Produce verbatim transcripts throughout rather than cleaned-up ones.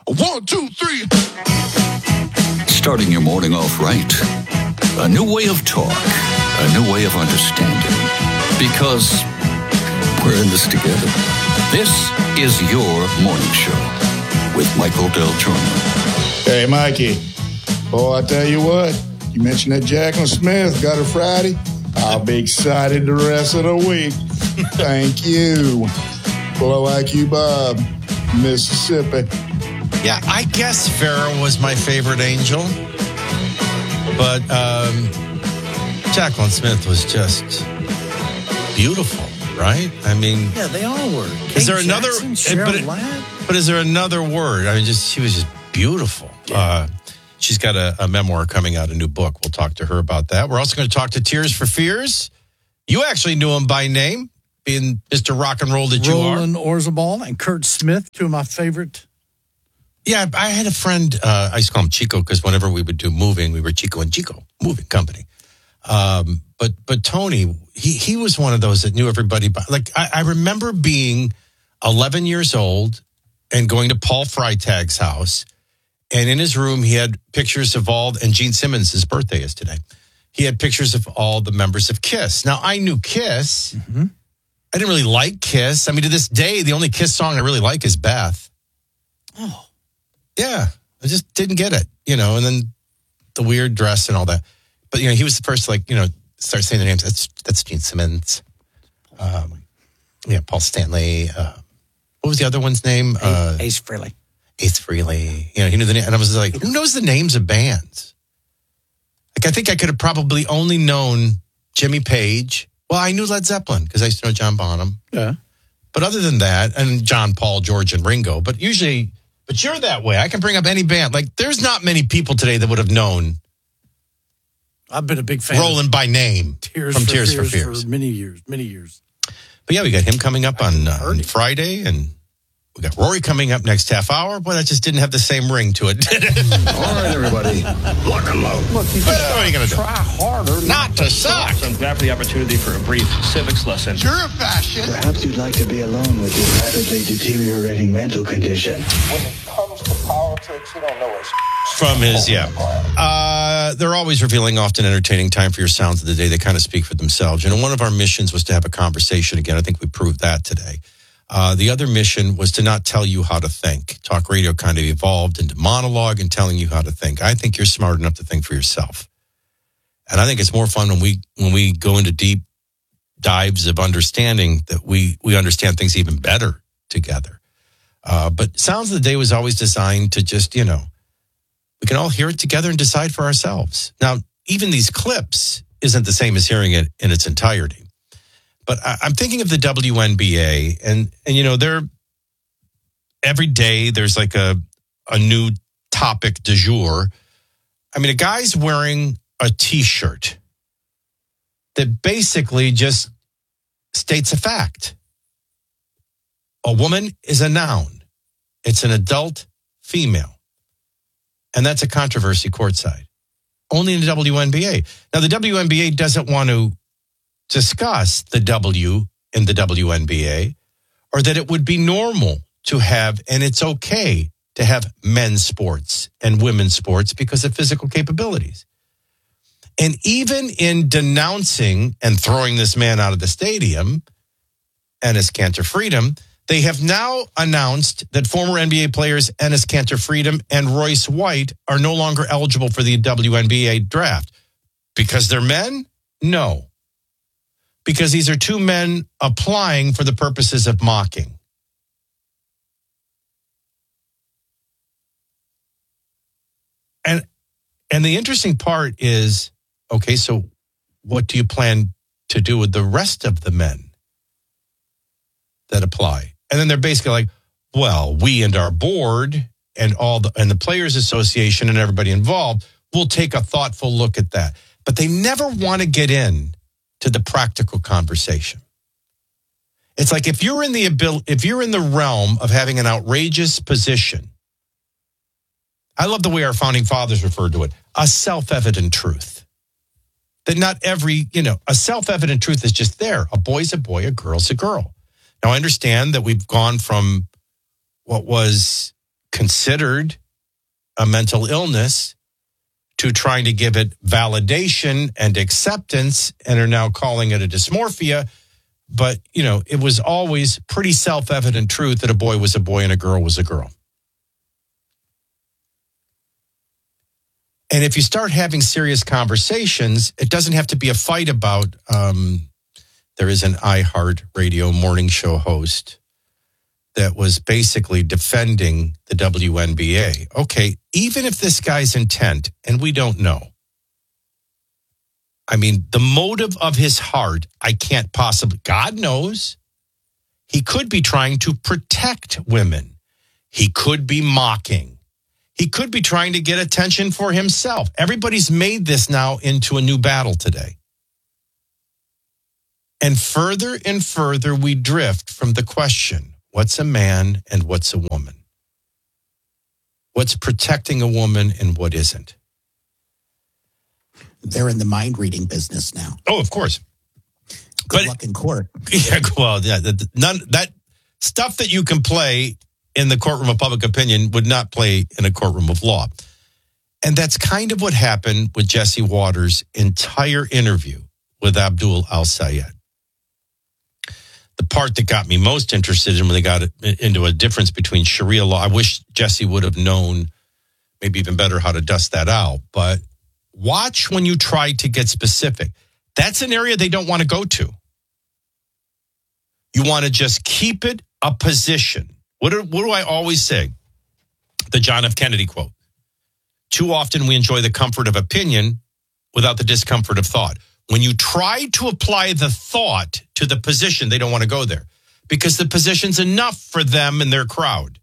One, two, three. Starting your morning off right. A new way of talk. A new way of understanding. Because we're in this together. This is your morning show with Michael Del Giorno. Hey, Mikey. Oh, I tell you what. You mentioned that Jacqueline Smith got her Friday. I'll be excited the rest of the week. Thank you. Below I Q Bob, Mississippi. Yeah, I guess Farrah was my favorite angel. But um, Jacqueline Smith was just beautiful, right? I mean... Yeah, they all were. Kate is there another... Jackson, but, it, but is there another word? I mean, just she was just beautiful. Yeah. Uh, she's got a, a memoir coming out, a new book. We'll talk to her about that. We're also going to talk to Tears for Fears. You actually knew him by name, being Mister Rock and Roll that you are. Roland Orzabal and Kurt Smith, two of my favorite... Yeah, I had a friend, uh, I used to call him Chico, because whenever we would do moving, we were Chico and Chico, moving company. Um, but but Tony, he he was one of those that knew everybody. By, like, I, I remember being eleven years old and going to Paul Freitag's house, and in his room, he had pictures of all, and Gene Simmons, his birthday is today. He had pictures of all the members of KISS. Now, I knew KISS. Mm-hmm. I didn't really like KISS. I mean, to this day, the only KISS song I really like is Beth. Oh. Yeah, I just didn't get it, you know, and then the weird dress and all that. But, you know, he was the first to, like, you know, start saying the names. That's that's Gene Simmons. Um, yeah, Paul Stanley. Uh, what was the other one's name? Uh, Ace Frehley. Ace Frehley. You know, he knew the name. And I was like, who knows the names of bands? Like, I think I could have probably only known Jimmy Page. Well, I knew Led Zeppelin because I used to know John Bonham. Yeah. But other than that, and John, Paul, George, and Ringo. But usually... But you're that way. I can bring up any band. Like, there's not many people today that would have known. I've been a big fan. Roland by name. Tears from for Tears Fears for Fears. For many years, many years. But yeah, we got him coming up on, uh, on Friday, and we got Rory coming up next half hour. Boy, that just didn't have the same ring to it, did it? All right, everybody. Lock and load. Look, you what are you going to do? Try harder. Not to suck. I'm glad for the opportunity for a brief civics lesson. You're a fascist. Perhaps you'd like to be alone with your rapidly deteriorating mental condition. When it comes to politics, you don't know what's... From his, yeah. Uh, they're always revealing, often entertaining. Time for your sounds of the day. They kind of speak for themselves. You know, one of our missions was to have a conversation again. I think we proved that today. Uh, the other mission was to not tell you how to think. Talk radio kind of evolved into monologue and telling you how to think. I think you're smart enough to think for yourself. And I think it's more fun when we when we go into deep dives of understanding that we, we understand things even better together. Uh, but Sounds of the Day was always designed to just, you know, we can all hear it together and decide for ourselves. Now, even these clips isn't the same as hearing it in its entirety. But I, I'm thinking of the W N B A, and, and you know, they're, every day there's like a, a new topic du jour. I mean, a guy's wearing a T-shirt that basically just states a fact. A woman is a noun. It's an adult female. And that's a controversy courtside. Only in the W N B A. Now, the W N B A doesn't want to discuss the W in the W N B A, or that it would be normal to have, and it's okay to have men's sports and women's sports because of physical capabilities. And even in denouncing and throwing this man out of the stadium, Enes Kanter Freedom, they have now announced that former N B A players Enes Kanter Freedom and Royce White are no longer eligible for the W N B A draft. Because they're men? No. Because these are two men applying for the purposes of mocking. And and the interesting part is, okay, so what do you plan to do with the rest of the men that apply? And then they're basically like, well, we and our board and all the and the Players Association and everybody involved will take a thoughtful look at that. But they never want to get in to the practical conversation. It's like if you're in the abil- if you're in the realm of having an outrageous position, I love the way our founding fathers referred to it, a self-evident truth. That not every, you know, a self-evident truth is just there. A boy's a boy, a girl's a girl. Now, I understand that we've gone from what was considered a mental illness to trying to give it validation and acceptance and are now calling it a dysmorphia. But, you know, it was always pretty self-evident truth that a boy was a boy and a girl was a girl. And if you start having serious conversations, it doesn't have to be a fight about, um, there is an iHeart Radio morning show host that was basically defending the W N B A. Okay, even if this guy's intent, and we don't know, I mean, the motive of his heart, I can't possibly, God knows. He could be trying to protect women. He could be mocking. He could be trying to get attention for himself. Everybody's made this now into a new battle today. And further and further we drift from the question, what's a man and what's a woman? What's protecting a woman and what isn't? They're in the mind reading business now. Oh, of course. Good but, luck in court. Yeah, well, yeah, the, none that stuff that you can play in the courtroom of public opinion would not play in a courtroom of law. And that's kind of what happened with Jesse Waters' entire interview with Abdul Al-Sayed. The part that got me most interested in when they got into a difference between Sharia law, I wish Jesse would have known maybe even better how to dust that out. But watch when you try to get specific. That's an area they don't want to go to. You want to just keep it a position. What do, what do I always say? The John F. Kennedy quote. Too often we enjoy the comfort of opinion without the discomfort of thought. When you try to apply the thought to the position, they don't want to go there because the position's enough for them and their crowd.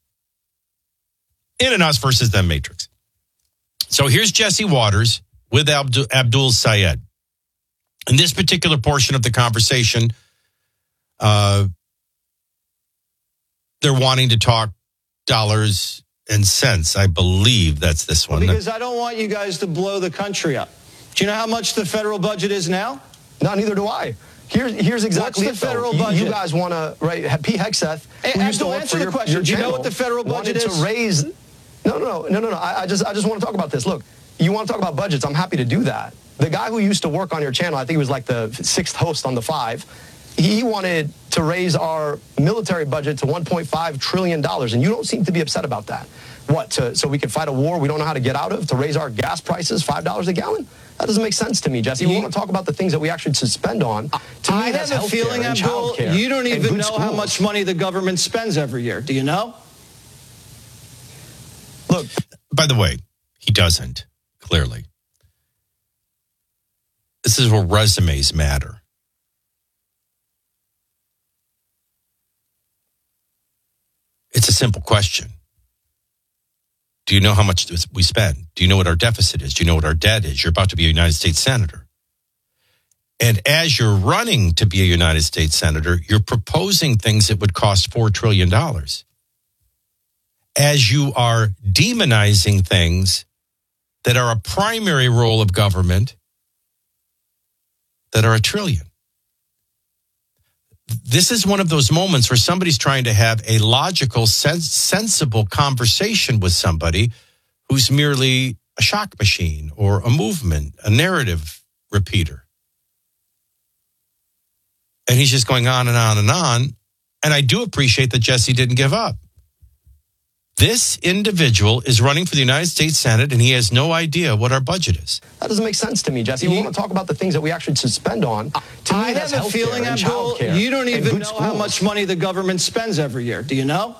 In and us versus them matrix. So here's Jesse Waters with Abdul, Abdul Sayed. In this particular portion of the conversation, uh, they're wanting to talk dollars and cents. I believe that's this one. Because I don't want you guys to blow the country up. Do you know how much the federal budget is now? No, neither do I. Here's here's exactly What's the it, federal though. budget? You, you guys want to, right, Pete Hegseth, Hey, who used to Abdul, work answer for the your, question. your Do you know channel, what the federal budget wanted is? to raise... No, no, no, no, no, no. I, I just I just want to talk about this. Look, you want to talk about budgets, I'm happy to do that. The guy who used to work on your channel, I think he was like the sixth host on the five, he wanted to raise our military budget to one point five trillion dollars, and you don't seem to be upset about that. What, to, so we could fight a war we don't know how to get out of, to raise our gas prices five dollars a gallon? That doesn't make sense to me, Jesse. We want to talk about the things that we actually should spend on. To I me, that's have a healthcare feeling, and Abdul, childcare you don't and even good know how schools. much money the government spends every year. Do you know? Look, by the way, he doesn't, clearly. This is where resumes matter. It's a simple question. Do you know how much we spend? Do you know what our deficit is? Do you know what our debt is? You're about to be a United States Senator. And as you're running to be a United States Senator, you're proposing things that would cost four trillion dollars. As you are demonizing things that are a primary role of government that are a trillion. This is one of those moments where somebody's trying to have a logical, sens- sensible conversation with somebody who's merely a shock machine or a movement, a narrative repeater. And he's just going on and on and on. And I do appreciate that Jesse didn't give up. This individual is running for the United States Senate, and he has no idea what our budget is. that doesn't make sense to me, Jesse. We want to talk about the things that we actually should spend on. To I me, that's have a healthcare feeling, and Abdul, childcare you don't and even good know how schools. much money the government spends every year. Do you know?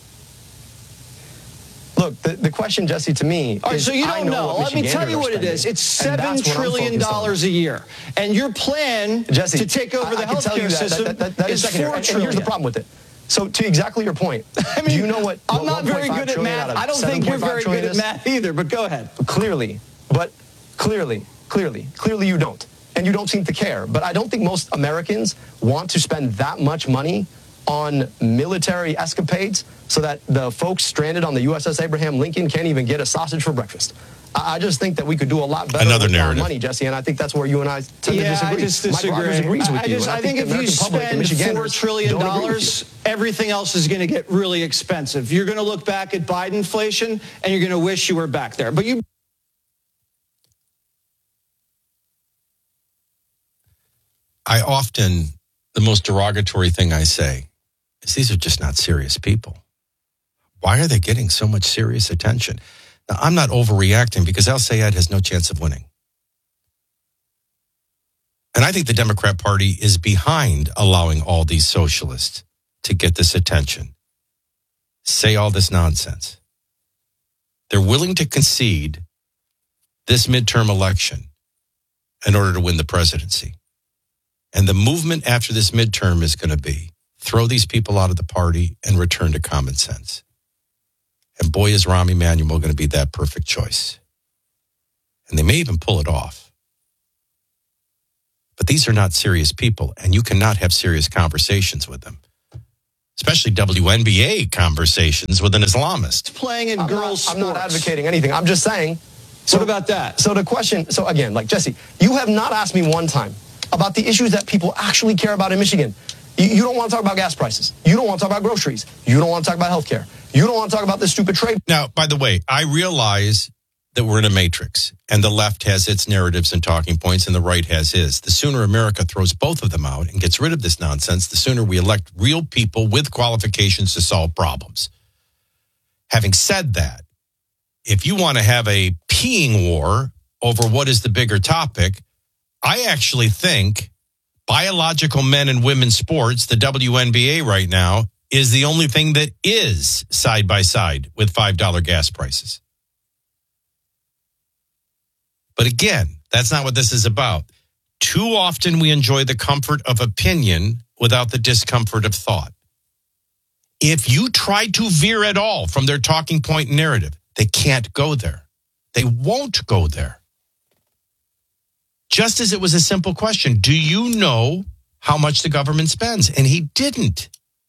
Look, the, the question, Jesse, to me All right, is, so you I don't know. know. what Let me tell Michiganders you are what it spending, is. It's and seven that's what I'm trillion focused on. dollars a year, and your plan Jesse, to take over I, the I can tell you healthcare that, system that, that, that is is secondary. four And, and trillion. here's the problem with it. So, to exactly your point, I mean, do you know what? I'm what not very one point five good at trillion math. out of I don't think you're seven point five very trillion good at is? math either. But go ahead. Clearly, but clearly, clearly, clearly, you don't, and you don't seem to care. But I don't think most Americans want to spend that much money on military escapades so that the folks stranded on the U S S Abraham Lincoln can't even get a sausage for breakfast. I I just think that we could do a lot better Another with our narrative. money, Jesse, and I think that's where you and I tend yeah, to disagree. I just disagree. Mike Rogers agrees with I, you. just, and I think the if you American public and spend Michiganders four trillion don't agree with dollars, everything else is going to get really expensive. You're going to look back at Biden inflation, and you're going to wish you were back there. But you. I often, the most derogatory thing I say is these are just not serious people. Why are they getting so much serious attention? Now, I'm not overreacting because Al Sayed has no chance of winning. And I think the Democrat Party is behind allowing all these socialists to get this attention, say all this nonsense. They're willing to concede this midterm election in order to win the presidency. And the movement after this midterm is going to be throw these people out of the party and return to common sense. And boy, is Rahm Emanuel going to be that perfect choice. And they may even pull it off. But these are not serious people, and you cannot have serious conversations with them, especially W N B A conversations with an Islamist. Playing in I'm girls' not, I'm sports. not advocating anything. I'm just saying. So, What about that? So the question, so again, like Jesse, you have not asked me one time about the issues that people actually care about in Michigan. You, you don't want to talk about gas prices. You don't want to talk about groceries. You don't want to talk about healthcare. You don't want to talk about this stupid trade. Now, by the way, I realize that we're in a matrix, and the left has its narratives and talking points, and the right has his. The sooner America throws both of them out and gets rid of this nonsense, the sooner we elect real people with qualifications to solve problems. Having said that, if you want to have a peeing war over what is the bigger topic, I actually think biological men and women sports, the W N B A right now, is the only thing that is side by side with five dollar gas prices. But again, that's not what this is about. Too often we enjoy the comfort of opinion without the discomfort of thought. If you try to veer at all from their talking point narrative, they can't go there. They won't go there. Just as it was a simple question, do you know how much the government spends? And he didn't.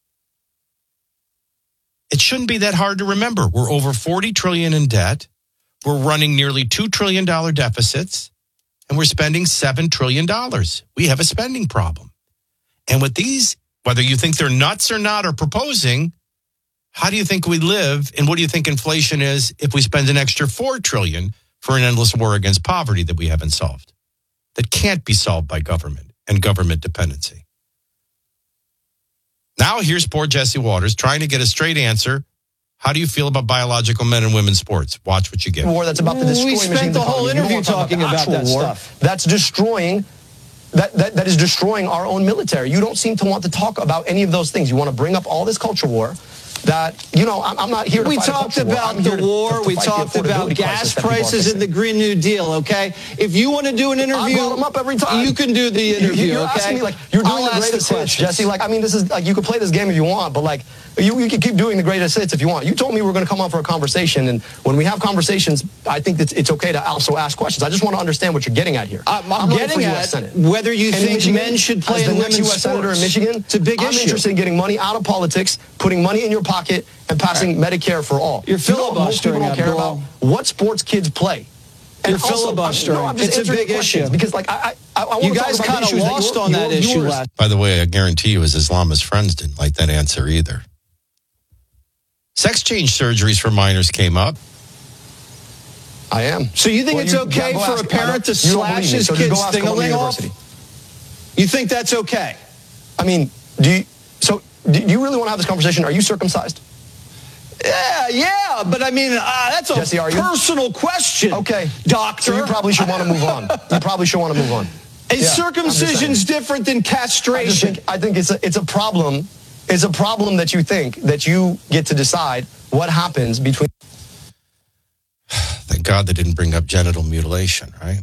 It shouldn't be that hard to remember. We're over forty trillion dollars in debt. We're running nearly two trillion dollars deficits, and we're spending seven trillion dollars. We have a spending problem. And with these, whether you think they're nuts or not, or proposing, how do you think we live, and what do you think inflation is if we spend an extra four trillion dollars for an endless war against poverty that we haven't solved? That can't be solved by government and government dependency. Now here's poor Jesse Waters trying to get a straight answer. How do you feel about biological men and women's sports? Watch what you get. War that's about to destroy We spent Michigan's the whole economy. You don't interview want to talking talk about actual that war stuff. That's destroying, that, that, that is destroying our own military. You don't seem to want to talk about any of those things. You want to bring up all this culture war that, you know, I'm, I'm not here to We fight a talked culture war. about I'm here the to- war. to- to We fight the talked about affordability gas crisis that people are prices and the facing. Green New Deal, okay? If you want to do an interview, brought 'em up every time. you can do the You- interview, You're okay? asking me like you're doing I'll the ask greatest hits, questions. Jesse. Like I mean, this is like you could play this game if you want, but like you, you can keep doing the greatest hits if you want. You told me we we're going to come on for a conversation, and when we have conversations, I think that it's okay to also ask questions. I just want to understand what you're getting at here. I'm, I'm running getting for U S at Senate. whether you And in think Michigan, men should play as in the next women's U S senator in sports. Michigan. It's a big I'm issue. interested in getting money out of politics, putting money in your pocket, and passing Medicare for all. You're You know what most people filibustering, don't care Abdul. about what sports kids play. And You're also, filibustering. No, I'm just It's a answering big your questions issue. because, like, I, I, I want You to talk guys about the kind of issues that lost you're- on that you're- issue yours- last. By the way, I guarantee you his Islamist friends didn't like that answer either. Sex change surgeries for minors came up. I am. So you think Well, it's you- okay yeah, go for ask- a parent to you don't slash believe me, his so just go kid's ask Columbia ding-a-ling off? University. You think that's okay? I mean, do you, so do you really want to have this conversation? Are you circumcised? Yeah, yeah, but I mean, uh, that's a Jesse, are you? personal question. Okay. Doctor. So you probably should want to move on. You probably should want to move on. Is Yeah, circumcision's different than I just castration? think, I think it's a, it's a problem. It's a problem that you think that you get to decide what happens between. Thank God they didn't bring up genital mutilation, right?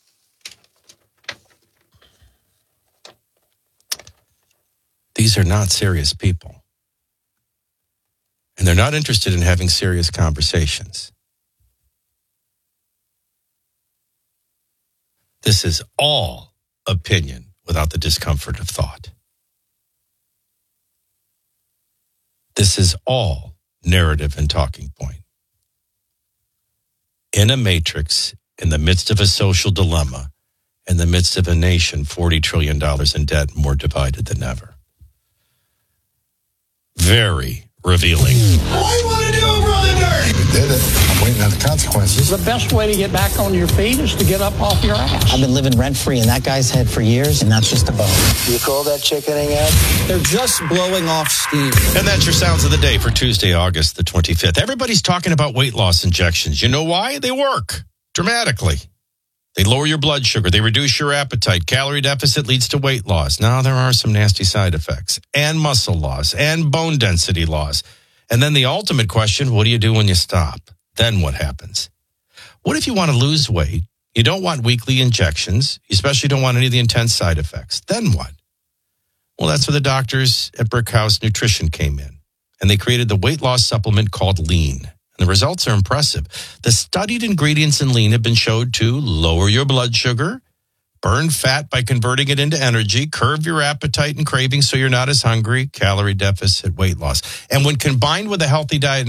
These are not serious people. And they're not interested in having serious conversations. This is all opinion without the discomfort of thought. This is all narrative and talking point. in a matrix, in the midst of a social dilemma, in the midst of a nation forty trillion dollars in debt, more divided than ever. Very revealing. What do you want to do, Brother Dirk? We did it. I'm waiting on the consequences. The best way to get back on your feet is to get up off your ass. I've been living rent-free in that guy's head for years, and that's just a bone. You call that chickening out? They're just blowing off steam. And that's your sounds of the day for Tuesday, August the twenty-fifth. Everybody's talking about weight loss injections. You know why? They work dramatically. They lower your blood sugar. They reduce your appetite. Calorie deficit leads to weight loss. Now, there are some nasty side effects and muscle loss and bone density loss. And then the ultimate question, what do you do when you stop? Then what happens? What if you want to lose weight? You don't want weekly injections. You especially don't want any of the intense side effects. Then what? Well, that's where the doctors at Brickhouse Nutrition came in. And they created the weight loss supplement called Lean. The results are impressive. The studied ingredients in Lean have been shown to lower your blood sugar, burn fat by converting it into energy, curb your appetite and cravings so you're not as hungry, calorie deficit, weight loss. And when combined with a healthy diet